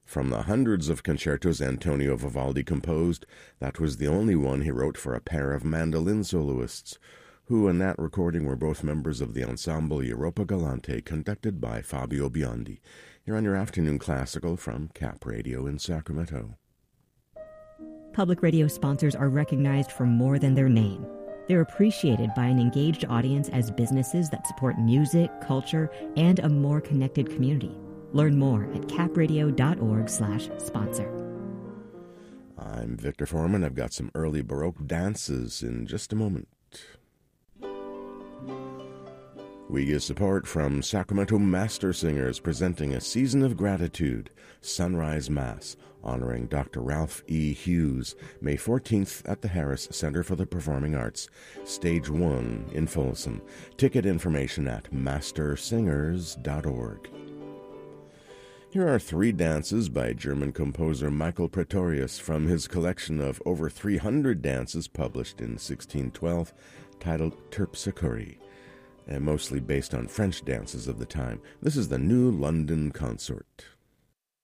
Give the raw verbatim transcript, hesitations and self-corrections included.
From the hundreds of concertos Antonio Vivaldi composed, that was the only one he wrote for a pair of mandolin soloists, who in that recording were both members of the ensemble Europa Galante, conducted by Fabio Biondi. Here on your afternoon classical from Cap Radio in Sacramento. Public radio sponsors are recognized for more than their name. They're appreciated by an engaged audience as businesses that support music, culture, and a more connected community. Learn more at capradio.org slash sponsor. I'm Victor Foreman. I've got some early Baroque dances in just a moment. We get support from Sacramento Master Singers presenting A Season of Gratitude, Sunrise Mass, honoring Doctor Ralph E. Hughes, May fourteenth at the Harris Center for the Performing Arts, Stage one in Folsom. Ticket information at master singers dot org. Here are three dances by German composer Michael Praetorius from his collection of over three hundred dances published in sixteen twelve, titled Terpsichore, and mostly based on French dances of the time. This is the New London Consort.